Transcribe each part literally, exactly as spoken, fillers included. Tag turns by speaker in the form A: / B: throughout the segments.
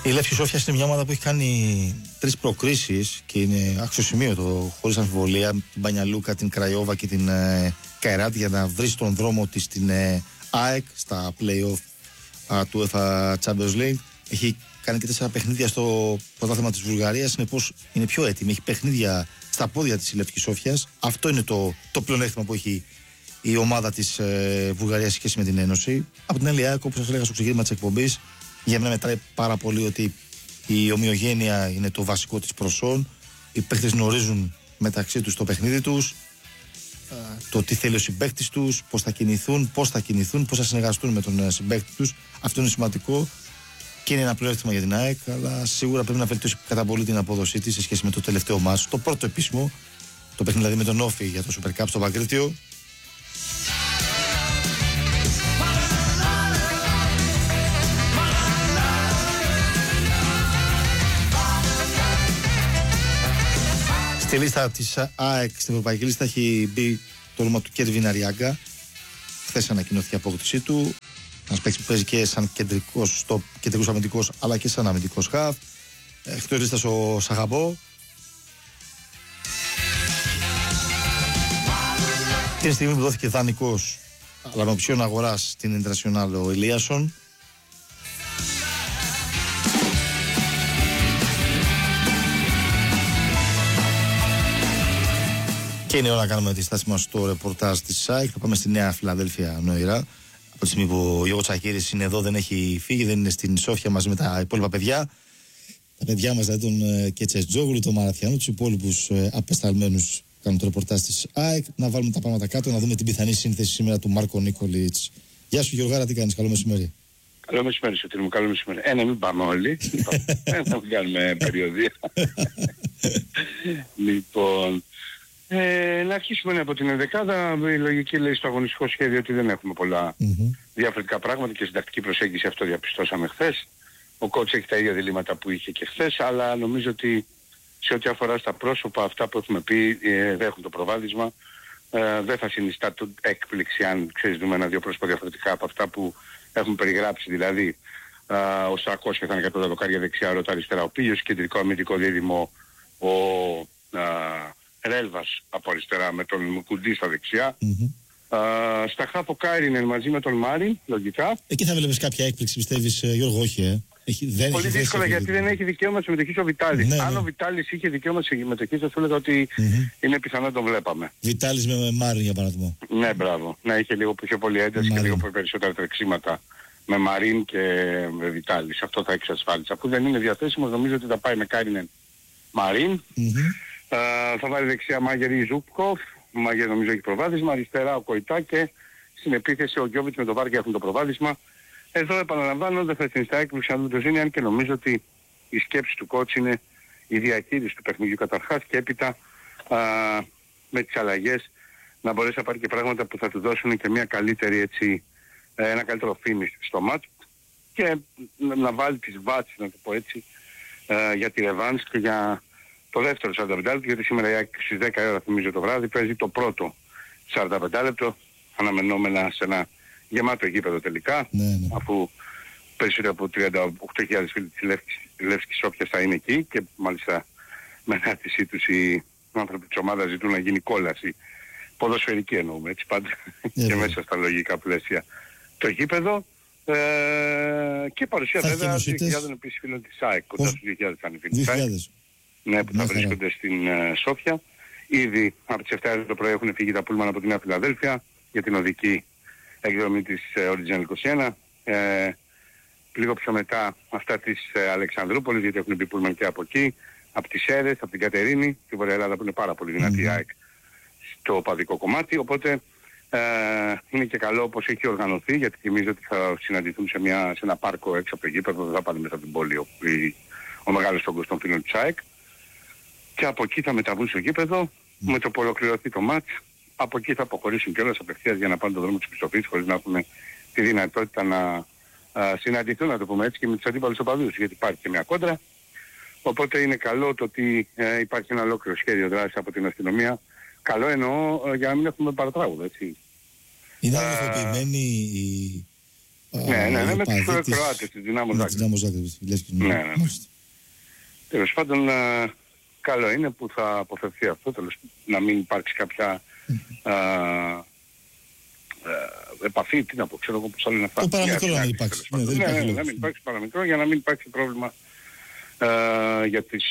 A: Η Λεύκη Σόφιας είναι μια ομάδα που έχει κάνει τρεις προκρίσεις και είναι αξιοσημείωτο, χωρίς αμφιβολία, την Πανιαλούκα, την Κραϊόβα και την ε, Καϊράτ, για να βρει τον δρόμο της στην ε, ΑΕΚ στα play-off α, του UEFA Champions League. Έχει κάνει και τέσσερα παιχνίδια στο πρωτάθλημα της Βουλγαρίας, συνεπώς είναι πιο έτοιμη. Έχει παιχνίδια στα πόδια της η Λεύκη Σόφιας. Αυτό είναι το, το πλεονέκτημα που έχει η ομάδα της ε, Βουλγαρίας σε σχέση με την Ένωση. Από την άλλη, όπως σας έλεγα στο ξεκίνημα της εκπομπής, για μένα μετράει πάρα πολύ ότι η ομοιογένεια είναι το βασικό της προσόν. Οι παίκτες γνωρίζουν μεταξύ τους το παιχνίδι τους, το τι θέλει ο συμπαίκτης τους, πώς θα κινηθούν, πώς θα κινηθούν, πώς θα συνεργαστούν με τον συμπαίκτη τους. Αυτό είναι σημαντικό και είναι ένα πλεονέκτημα για την ΑΕΚ, αλλά σίγουρα πρέπει να βελτιώσει κατά πολύ την απόδοσή της σε σχέση με το τελευταίο μας, το πρώτο επίσημο, το παιχνίδι δηλαδή με τον Όφη για το Super Cup στο Παγκρίτιο. Στη λίστα της ΑΕΚ, στην ευρωπαϊκή λίστα, έχει μπει το όνομα του Κέρβιν Αριάγκα. Χθες ανακοινώθηκε η απόκτησή του. Ένας παίκτης που παίζει και σαν κεντρικός, στο κεντρικός αμυντικός, αλλά και σαν αμυντικός χαφ. Εκτός λίστας ο Σαγαμπό. Την στιγμή που δόθηκε δανεικός, αλλά με οψιόν αγοράς στην Ιντερνασιονάλ, ο Ελίασον. Και είναι ώρα να κάνουμε τη στάση μας στο ρεπορτάζ της ΣΑΙΚ. Θα πάμε στη Νέα Φιλαδέλφια νόηρα. Από τη στιγμή που ο Γιώργος Τσακίρης είναι εδώ, δεν έχει φύγει, δεν είναι στην Σόφια μαζί με τα υπόλοιπα παιδιά. Τα παιδιά μας, δηλαδή τον Κετσετζόγλου, τον Μαραθιανό, τους υπόλοιπους απεσταλμένους κάνουν το ρεπορτάζ της ΑΕΚ. Να βάλουμε τα πράγματα κάτω, να δούμε την πιθανή σύνθεση σήμερα του Μάρκο Νίκολιτς. Γεια σου Γιώργαρα, τι κάνεις, καλό μεσημέρι.
B: Καλό μεσημέρι, Σωτήρη μου, καλό μεσημέρι. Ε, ναι, μην πάμε όλοι. Να μην κάνουμε περιοδία. Λοιπόν, ε, να αρχίσουμε από την ενδεκάδα. Η λογική λέει στο αγωνιστικό σχέδιο ότι δεν έχουμε πολλά mm-hmm. διαφορετικά πράγματα και συντακτική προσέγγιση, αυτό διαπιστώσαμε χθες. Ο κότς έχει τα ίδια διλήμματα που είχε και χθες, αλλά νομίζω ότι σε ό,τι αφορά στα πρόσωπα, αυτά που έχουμε πει ε, δεν έχουν το προβάδισμα. Ε, δεν θα συνιστά το έκπληξη αν ξέρεις δούμε ένα-δύο πρόσωπα διαφορετικά από αυτά που έχουμε περιγράψει, δηλαδή ε, ο Σακός θα είναι εκατό δοκάρια δεξιά, ρώτα αριστερά ο Πίλιος, κεντρικό αμυντικό δίδυμο ο ε, Ρέλβας από αριστερά με τον Μουκουντή στα δεξιά. Mm-hmm. Uh, στα χάπο Κάιρινεν μαζί με τον Μάριν, λογικά.
A: Εκεί θα βλέπεις κάποια έκπληξη, πιστεύεις Γιώργο? Όχι, ε. Έχει, δεν
B: Πολύ
A: έχει
B: δύσκολα γιατί δεν έχει δικαίωμα συμμετοχής ο Βιτάλης. Ναι, Αν ναι. ο Βιτάλης είχε δικαίωμα συμμετοχής, θα σου έλεγα ότι mm-hmm. είναι πιθανό να τον βλέπαμε.
A: Βιτάλης με Μάριν για παράδειγμα.
B: Ναι, μπράβο. Να είχε λίγο πιο πολύ ένταση και λίγο περισσότερα τρεξίματα με Μαρίν και με Βιτάλης. Αυτό θα εξασφάλισε. Αφού δεν είναι διαθέσιμος, νομίζω ότι θα πάει με Κάιρινεν Μαρίν. Mm-hmm. Uh, θα βάλει δεξιά Μάγερη Ζούπκοφ. Ο Μάγερ νομίζω έχει προβάδισμα, αριστερά ο Κοϊτά και στην επίθεση ο Γκιόβιτς με τον Βάρκια έχουν το προβάδισμα. Εδώ επαναλαμβάνω δεν θα συνιστά έκπληξη αν το Ζήνιαν και νομίζω ότι η σκέψη του κότς είναι η διαχείριση του παιχνιδιού καταρχάς και έπειτα α, με τις αλλαγές να μπορέσει να πάρει και πράγματα που θα του δώσουν και μια καλύτερη έτσι, ένα καλύτερο finish στο μάτς και να, να βάλει τις βάσεις, να το πω έτσι, α, για τη ρεβάνς και για το δεύτερο σαράντα πέντε λεπτό, γιατί σήμερα στις δέκα η ώρα θυμίζω το βράδυ παίζει το πρώτο σαράντα πέντε λεπτό αναμενόμενα σε ένα γεμάτο γήπεδο τελικά, ναι, ναι. αφού περισσότερο από τριάντα οκτώ χιλιάδες φίλοι της Λεύσκης Σόφιας θα είναι εκεί και μάλιστα με ανάρτησή τους οι άνθρωποι της ομάδας ζητούν να γίνει κόλαση ποδοσφαιρική εννοούμε έτσι πάντα yeah, και yeah. μέσα στα λογικά πλαίσια το γήπεδο ε, και παρουσία θα βέβαια δύο χιλιάδες επίσης φίλων της ΑΕΚ, κοντά στους δύο χιλιάδες θα είναι φίλοι της ΑΕΚ, ναι, που θα βρίσκονται στην uh, Σόφια. Ήδη από τις επτά το πρωί έχουν φύγει τα πούλμαν από τη Νέα Φιλαδέλφια για την οδική εκδρομή της uh, Original είκοσι ένα. Ε, λίγο πιο μετά αυτά της uh, Αλεξανδρούπολης, γιατί έχουν μπει πούλμαν και από εκεί, από τις Σέρες, από την Κατερίνη, τη Βορεια Ελλάδα που είναι πάρα πολύ δυνατή η ΑΕΚ στο παδικό κομμάτι. Οπότε ε, είναι και καλό όπως έχει οργανωθεί, γιατί θυμίζω ότι θα συναντηθούν σε, μια, σε ένα πάρκο έξω από το γήπεδο, δεν θα πάνε μέσα από την πόλη ο, η, ο μεγάλος όγκος των φίλων της ΑΕΚ. Και από εκεί θα μεταβούν στο γήπεδο, mm. με το που ολοκληρωθεί το μάτς. Από εκεί θα αποχωρήσουν κιόλας απευθείας για να πάνε τον δρόμο της επιστροφής, χωρίς να έχουν τη δυνατότητα να α, συναντηθούν, να το πούμε έτσι, και με τους αντίπαλους οπαδούς, γιατί υπάρχει και μια κόντρα. Οπότε είναι καλό το ότι ε, υπάρχει ένα ολόκληρο σχέδιο δράσης από την αστυνομία. Καλό εννοώ ε, για να μην έχουμε παρατράγουδο, έτσι.
A: Είναι αδελφοποιημένη η
B: Ναι, ναι, ναι, με τους Κροάτες, τη Δυνάμο
A: Ζάγκρεπ.
B: Ναι, ναι. Τέλος πάντων, καλό είναι που θα αποφευθεί αυτό, τέλος, να μην υπάρξει κάποια επαφή, τι να πω, ξέρω εγώ πώς άλλο είναι αυτά.
A: Το παραμικρό να μην υπάρξει.
B: Ναι, ναι, να μην υπάρξει παραμικρό για να μην υπάρξει πρόβλημα για τις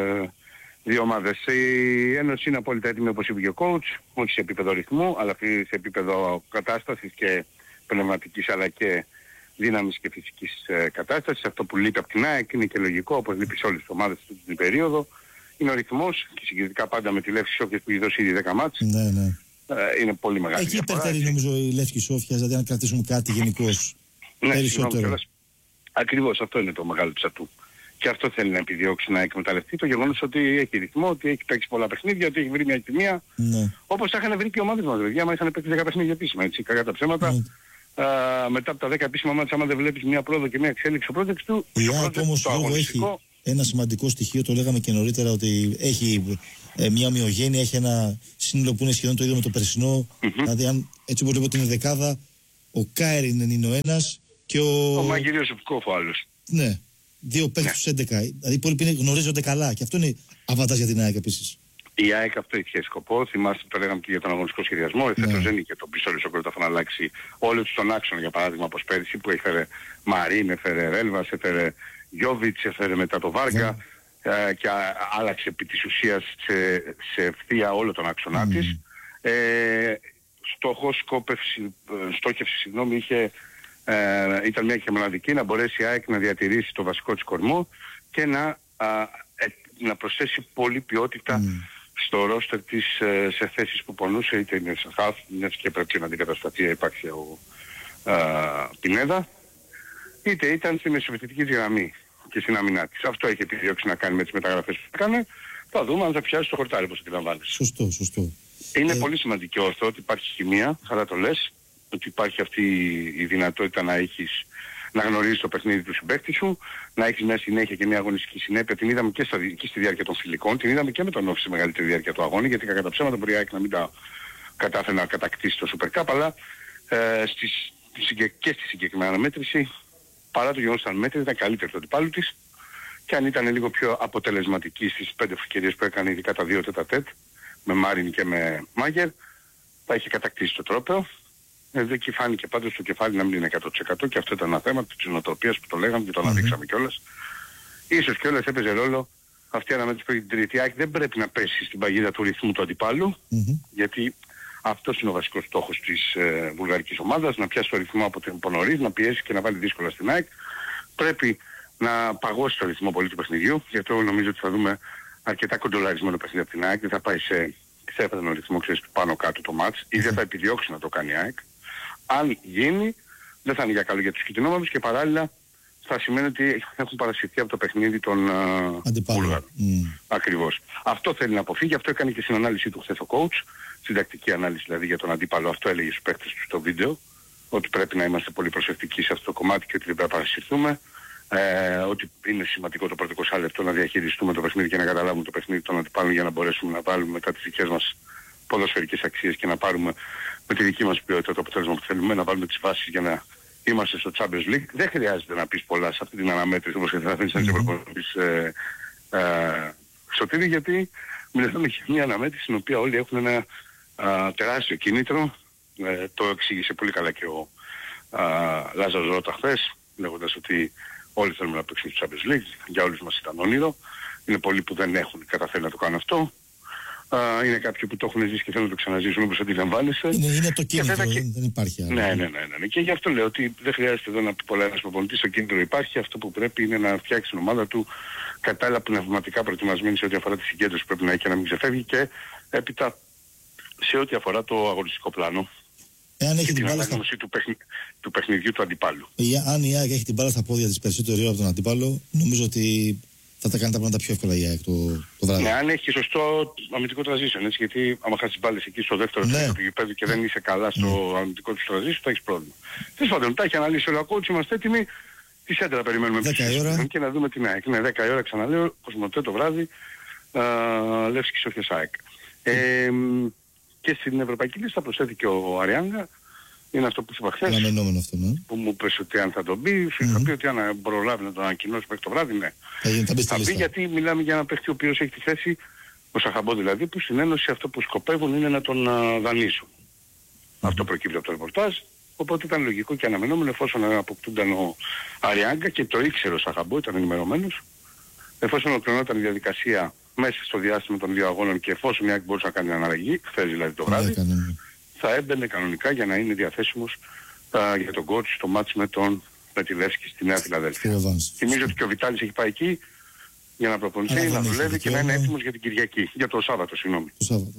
B: δύο ομάδες. Η Ένωση είναι απόλυτα έτοιμη, όπως είπε και ο coach, όχι σε επίπεδο ρυθμού, αλλά σε επίπεδο κατάστασης και πνευματικής αλλά και δύναμης και φυσικής ε, κατάστασης. Αυτό που λείπει από την ΑΕΚ είναι και λογικό, όπως λείπει σε όλες τις ομάδες αυτή την περίοδο. Είναι ο ρυθμός και συγκεκριτικά πάντα με τη Λεύση Σόφιας που έχει δώσει ήδη δέκα μάτς.
A: Ναι, ναι.
B: Ε, είναι πολύ μεγάλη
A: Εκεί
B: διαφορά.
A: υπερτερεί νομίζω η Λεύση Σόφιας, δηλαδή αν κρατήσουμε κάτι γενικώς
B: ναι,
A: περισσότερο.
B: Ακριβώς αυτό είναι το μεγάλο της ατού. Και αυτό θέλει να επιδιώξει να εκμεταλλευτεί το γεγονός ότι έχει ρυθμό, ότι έχει παίξει πολλά παιχνίδια, ότι έχει βρει μια ηρεμία. Ναι. Όπως θα είχαν βρει και οι ομάδες μας, παιδιά, άμα είχαν παίξει δέκα παιχνίδια επίσημα, έτσι, κακά τα ψέματα. Ναι. Α, μετά από τα δέκα επίσημα μάτια, άμα δεν βλέπεις μια πρόοδο και μια εξέλιξη στο project του,
A: η ΑΕΚ όμως έχει ένα σημαντικό στοιχείο, το λέγαμε και νωρίτερα, ότι έχει ε, μια ομοιογένεια, έχει ένα σύνολο που είναι σχεδόν το ίδιο με το περσινό. Mm-hmm. Δηλαδή, αν έτσι όπως βλέπω την δεκάδα, ο Κάιριν είναι ο ένας και ο...
B: Ο Μαγειριος Ζουφκόφ ο άλλος.
A: Ναι. Δύο παίκτες στους έντεκα. Δηλαδή οι υπόλοιποι γνωρίζονται καλά και αυτό είναι αβαντάζ για την ΑΕΚ επίσης.
B: Η ΑΕΚ αυτό είχε σκοπό. Θυμάστε το λέγαμε και για τον αγωνιστικό σχεδιασμό. Ναι. Εφέτος δεν είχε τον πίσω Λισοκρότα να αλλάξει όλους τον άξονα, για παράδειγμα, όπως πέρυσι που έφερε Μαρίν, έφερε Ρέλβας, έφερε Γιόβιτς, έφερε μετά το Βάργα ναι. ε, και α, άλλαξε επί της ουσίας σε, σε ευθεία όλο τον άξονα mm. της. Ε, στόχος, σκόπευση, στόχευση, συγγνώμη, είχε Ε, ήταν μια και μοναδική να μπορέσει η ΑΕΚ να διατηρήσει το βασικό της κορμό και να, α, ε, να προσθέσει πολλή ποιότητα mm. στο ρόστερ της ε, σε θέσεις που πονούσε, είτε είναι σε χαφ, μιας και πρέπει να αντικατασταθεί, υπάρχει ο α, Πινέδα, είτε ήταν στη μεσοπαιδευτική γραμμή και στην αμυνά της. Αυτό έχει επιδιώξει να κάνει με τις μεταγραφές που έκανε. Θα δούμε αν θα πιάσει το χορτάρι, όπως αντιλαμβάνεσαι.
A: Σωστό, σωστό.
B: Είναι
A: ε...
B: πολύ σημαντικό αυτό ότι υπάρχει χημεία, καλά το λες. Ότι υπάρχει αυτή η δυνατότητα να έχεις, να γνωρίζεις το παιχνίδι του συμπαίκτη σου, να έχεις μια συνέχεια και μια αγωνιστική συνέπεια. Την είδαμε και, στα, και στη διάρκεια των φιλικών, την είδαμε και με τον Όφη στη μεγαλύτερη διάρκεια του αγώνα, γιατί κατά ψέματα μπορεί να μην τα κατάφερε να κατακτήσει το Super Cup, αλλά ε, στις, και στη συγκεκριμένη αναμέτρηση, παρά το γεγονός ότι ήταν μέτρη, ήταν καλύτερη το αντιπάλου της και αν ήταν λίγο πιο αποτελεσματική στις πέντε ευκαιρίες που έκανε, ειδικά τα δύο τέτα-τέτ, με Μάριν και με Μάγερ, θα είχε κατακτήσει το τρόπαιο. Εδώ εκεί φάνηκε πάντως το κεφάλι να μην είναι εκατό τοις εκατό και αυτό ήταν ένα θέμα της νοοτροπίας που το λέγαμε και το αναδείξαμε mm-hmm. κιόλας. Ίσως κιόλας έπαιζε ρόλο αυτή η αναμέτρηση που έχει την τρίτη. ΑΕΚ δεν πρέπει να πέσει στην παγίδα του ρυθμού του αντιπάλου, mm-hmm. γιατί αυτός είναι ο βασικός στόχος της ε, βουλγαρικής ομάδας, να πιάσει το ρυθμό από την νωρίς, να πιέσει και να βάλει δύσκολα στην ΑΕΚ. Πρέπει να παγώσει το ρυθμό πολύ του παιχνιδιού, γι' αυτό νομίζω ότι θα δούμε αρκετά κοντολαρισμένο παιχνίδι από την ΑΕΚ, δεν θα πάει σε ξέφερνο ρυθμό, ξέρεις, πάνω κάτω το μάτς, ή δεν θα επιδιώξει να το κάνει η ΑΕΚ. Αν γίνει, δεν θα είναι για καλό για τους κυτρινόμαυρους και παράλληλα θα σημαίνει ότι έχουν παρασυρθεί από το παιχνίδι των Βούλγαρων. Mm. Ακριβώς. Αυτό θέλει να αποφύγει, αυτό έκανε και στην ανάλυση του χθες ο coach, συντακτική ανάλυση δηλαδή για τον αντίπαλο, αυτό έλεγε στους παίκτες του στο βίντεο, ότι πρέπει να είμαστε πολύ προσεκτικοί σε αυτό το κομμάτι και ότι δεν πρέπει να παρασυρθούμε, ε, ότι είναι σημαντικό το πρώτο είκοσι λεπτό να διαχειριστούμε το παιχνίδι και να καταλάβουμε το παιχνίδι των αντιπάλων για να μπορέσουμε να βάλουμε μετά τις δικές μας ποδοσφαιρικές αξίες και να πάρουμε με τη δική μας ποιότητα το αποτέλεσμα που θέλουμε, να βάλουμε τις βάσεις για να είμαστε στο Champions League. Δεν χρειάζεται να πεις πολλά σε αυτή την αναμέτρηση όπως θα αφήνεις να ξεπροπονήσεις ε, ε, Σωτήρη, γιατί μιλάμε για μια αναμέτρηση στην οποία όλοι έχουν ένα α, τεράστιο κίνητρο. Ε, το εξήγησε πολύ καλά και ο α, Λάζαρος Ρώτα χθες, λέγοντας ότι όλοι θέλουμε να παίξουμε στο Champions League, για όλους μας ήταν όνειρο. Είναι πολλοί που δεν έχουν καταφέρει να το κάνουν αυτό. Uh, είναι κάποιοι που το έχουν ζήσει και θέλουν να το ξαναζήσουν, όπως αντιλαμβάνεσαι.
A: Είναι, είναι το κίνητρο,
B: και...
A: δεν υπάρχει άλλο.
B: Ναι, ναι, ναι, ναι, ναι. Και γι' αυτό λέω ότι δεν χρειάζεται εδώ να πει πολλά ένας προπονητής, το κίνητρο υπάρχει. Αυτό που πρέπει είναι να φτιάξει την ομάδα του κατάλληλα πνευματικά προετοιμασμένη σε ό,τι αφορά τη συγκέντρωση που πρέπει να έχει και να μην ξεφεύγει και έπειτα σε ό,τι αφορά το αγωνιστικό πλάνο.
A: Εάν έχει
B: και
A: την,
B: την
A: ανάγνωση
B: στα... του, παιχνι... του παιχνιδιού του αντιπάλου.
A: Αν η ΑΕΚ έχει την μπάλα στα πόδια της περισσότερο ώρα από τον αντίπαλο, νομίζω ότι θα τα κάνει τα πράγματα πιο εύκολα η ΑΕΚ το, το βράδυ.
B: Ναι, αν έχει σωστό αμυντικό transition, έτσι, γιατί άμα χάσεις μπάλες εκεί στο δεύτερο
A: ναι.
B: τρίτο του γηπέδου και δεν είσαι καλά στο ναι. αμυντικό του transition, θα έχεις πρόβλημα. Τέλος πάντων, τα έχει αναλύσει ο coach, είμαστε έτοιμοι, τη έντρα περιμένουμε
A: δέκα η ώρα
B: και να δούμε την ΑΕΚ. Ναι, δέκα η ώρα ξαναλέω, Κοσμοτέ το βράδυ, Λεύσκη Σόφιας ΑΕΚ. Ε, και στην Ευρωπαϊκή Λίστα προσθέθηκε ο Αριάνγα, Είναι αυτό που σου είπα χθες.
A: Αναμενόμενο αυτό, ναι.
B: Που μου πες ότι αν θα τον πει, mm-hmm. θα πει ότι αν προλάβει να τον ανακοινώσει μέχρι το βράδυ, ναι.
A: Θα, γίνει, θα, μπει
B: θα πει γιατί μιλάμε για ένα παίχτη ο οποίος έχει τη θέση, ο Σαχαμπό δηλαδή, που στην Ένωση αυτό που σκοπεύουν είναι να τον uh, δανείσουν. Mm-hmm. Αυτό προκύπτει από το ρεπορτάζ. Οπότε ήταν λογικό και αναμενόμενο εφόσον αποκτούνταν ο Αριάγκα και το ήξερε ο Σαχαμπό, ήταν ενημερωμένος. Εφόσον ολοκληρωνόταν η διαδικασία μέσα στο διάστημα των δύο αγώνων και εφόσον η ΑΕΚ μπορούσε να κάνει αναλλαγή, χθες δηλαδή το βράδυ, yeah, θα έμπαινε κανονικά για να είναι διαθέσιμος α, για τον coach στο μάτς με τον Πετιλεύσκη στη Νέα Φιλαδέλφια. Θυμίζω ότι και ο Βιτάλης έχει πάει εκεί για να προπονηθεί, να δουλεύει και να είναι έτοιμος για την Κυριακή, για το Σάββατο, συγγνώμη.
A: Το Σάββατο.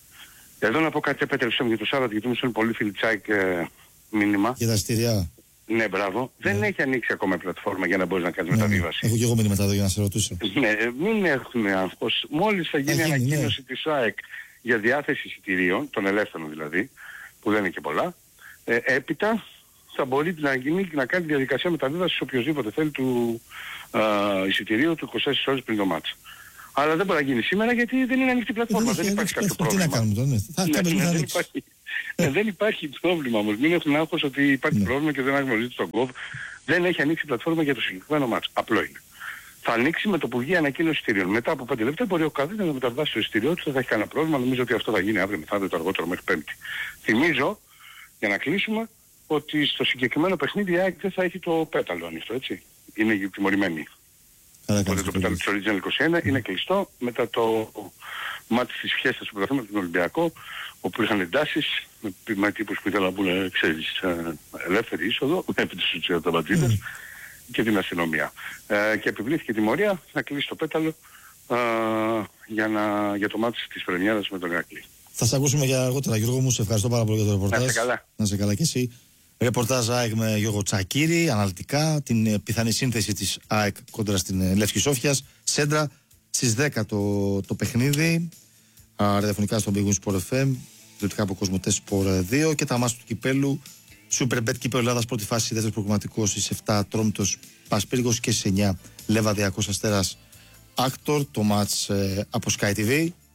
B: Εδώ να πω κάτι, επέτρεψε μου για το Σάββατο, γιατί μου στέλνουν πολύ φίλοι τσάικ ε, μήνυμα.
A: Για τα στηριά.
B: Ναι, μπράβο. Ναι. Δεν έχει ανοίξει ακόμα η πλατφόρμα για να μπορείς να κάνεις ναι, μεταβίβαση.
A: Έχω και εγώ μήνυμα εδώ για να σε ρωτήσω.
B: Ναι, μην έχουμε άγχος. Μόλις θα γίνει ανακοίνωση ναι. της ΑΕΚ για διάθεση εισιτηρίων, των ελεύθερων δηλαδή, που δεν είναι και πολλά, ε, έπειτα θα μπορεί να γίνει και να κάνει διαδικασία μεταβίβασης οποιοδήποτε θέλει του α, εισιτηρίου του είκοσι τέσσερις ώρες πριν το μάτς. Αλλά δεν μπορεί να γίνει σήμερα γιατί δεν είναι ανοιχτή πλατφόρμα. Δεν, δεν υπάρχει κάποιο πρόβλημα. Τι να κάνουμε τώρα, ναι. Θα, ναι, ναι, δεν υπάρχει. Ναι, δεν υπάρχει πρόβλημα όμως. Μην έχουν άγχος ότι υπάρχει ναι. πρόβλημα και δεν αναγνωρίζεται στον κόβ. Δεν έχει ανοίξει η πλατφόρμα για το συγκεκριμένο μάτς. Απλό είναι. Θα ανοίξει με το που βγει ανακοίνωση εισιτηρίων. Μετά από πέντε λεπτά μπορεί ο καθένας να μεταβάσει το εισιτήριό του, δεν θα έχει κανένα πρόβλημα. Νομίζω ότι αυτό θα γίνει αύριο μεθαύριο το αργότερο μέχρι Πέμπτη. Θυμίζω, για να κλείσουμε, ότι στο συγκεκριμένο παιχνίδι η ΑΕΚ δεν θα έχει το πέταλο ανοιχτό, έτσι. Είναι τιμωρημένη. Οπότε το πέταλο της Original είκοσι ένα είναι κλειστό μετά το μάτι της φιέστας του πρωταθλήματος του Ολυμπιακό, όπου είχαν εντάσεις με, με τύπους που ήθελαν να πούνε, ξέρεις, ελεύθερη είσοδο, επί της ουσίας τα μπατζίδες mm. και την αστυνομία. Ε, και επιβλήθηκε τιμωρία να κλείσει το πέταλο ε, για, να, για το μάτι της πρεμιέρας με τον Ηρακλή.
A: Θα σε ακούσουμε για αργότερα, Γιώργο μου. Σε ευχαριστώ πάρα πολύ για το ρεπορτάζ.
B: Να σε καλά.
A: Να σε καλά κι εσύ. Ρεπορτάζ ΑΕΚ με Γιώργο Τσακίρη, αναλυτικά την πιθανή σύνθεση της ΑΕΚ κόντρα στην Λεύσκη Σόφιας. Σέντρα στις δέκα το, το παιχνίδι. Ραδιοφωνικά στον Big Win Sport εφ εμ, τηλεοπτικά από Κοσμοτέ Sport δύο και τα μάτια του κυπέλου. Super Bet κύπελο Ελλάδας, πρώτη φάση, δεύτερος προγραμματικός στις επτά Τρόμητος Πασπύργος και στις εννιά Λεβαδιακός Αστέρας Άκτορ. Το μάτς ε, από Sky τι βι.